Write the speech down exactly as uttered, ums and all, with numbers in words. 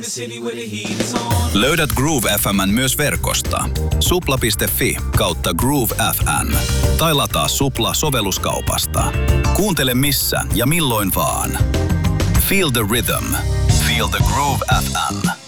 Löydät Groove F M:n myös verkosta. supla piste fi kautta Groove F M. Tai lataa Supla sovelluskaupasta. Kuuntele missä ja milloin vaan. Feel the rhythm. Feel the Groove F M.